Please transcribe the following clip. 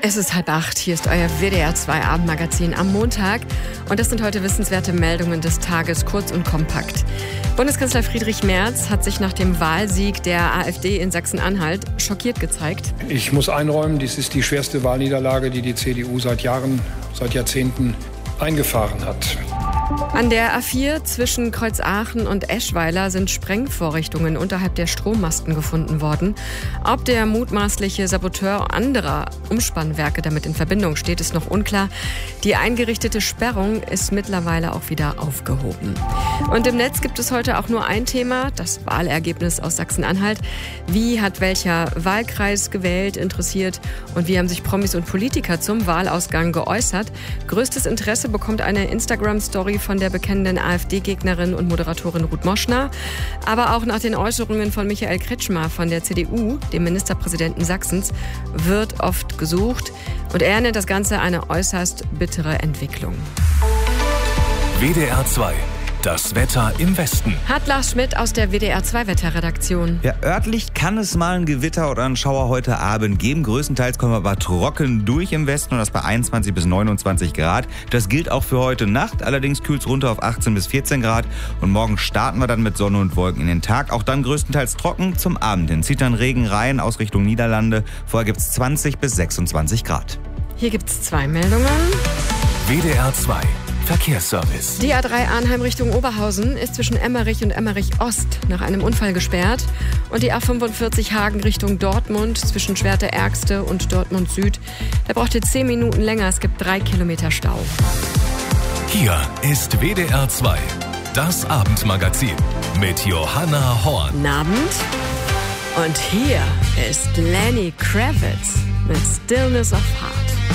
Es ist 7:30, hier ist euer WDR 2 Abendmagazin am Montag. Und das sind heute wissenswerte Meldungen des Tages, kurz und kompakt. Bundeskanzler Friedrich Merz hat sich nach dem Wahlsieg der AfD in Sachsen-Anhalt schockiert gezeigt. Ich muss einräumen, dies ist die schwerste Wahlniederlage, die die CDU seit Jahrzehnten eingefahren hat. An der A4 zwischen Kreuzaachen und Eschweiler sind Sprengvorrichtungen unterhalb der Strommasten gefunden worden. Ob der mutmaßliche Saboteur anderer Umspannwerke damit in Verbindung steht, ist noch unklar. Die eingerichtete Sperrung ist mittlerweile auch wieder aufgehoben. Und im Netz gibt es heute auch nur ein Thema, das Wahlergebnis aus Sachsen-Anhalt. Wie hat welcher Wahlkreis gewählt, interessiert und wie haben sich Promis und Politiker zum Wahlausgang geäußert? Größtes Interesse bekommt eine Instagram-Story von der bekennenden AfD-Gegnerin und Moderatorin Ruth Moschner. Aber auch nach den Äußerungen von Michael Kretschmer von der CDU, dem Ministerpräsidenten Sachsens, wird oft gesucht. Und er nennt das Ganze eine äußerst bittere Entwicklung. WDR 2. Das Wetter im Westen. Hat Lars Schmidt aus der WDR 2 Wetterredaktion. Ja, örtlich kann es mal ein Gewitter oder einen Schauer heute Abend geben. Größtenteils kommen wir aber trocken durch im Westen und das bei 21 bis 29 Grad. Das gilt auch für heute Nacht. Allerdings kühlt es runter auf 18 bis 14 Grad. Und morgen starten wir dann mit Sonne und Wolken in den Tag. Auch dann größtenteils trocken. Zum Abend hin zieht dann Regen rein aus Richtung Niederlande. Vorher gibt es 20 bis 26 Grad. Hier gibt es 2 Meldungen. WDR 2. Verkehrsservice. Die A3 Arnheim Richtung Oberhausen ist zwischen Emmerich und Emmerich Ost nach einem Unfall gesperrt. Und die A45 Hagen Richtung Dortmund zwischen Schwerte-Ergste und Dortmund Süd. Da braucht ihr 10 Minuten länger. Es gibt 3 Kilometer Stau. Hier ist WDR 2. Das Abendmagazin mit Johanna Horn. Guten Abend. Und hier ist Lenny Kravitz mit Stillness of Heart.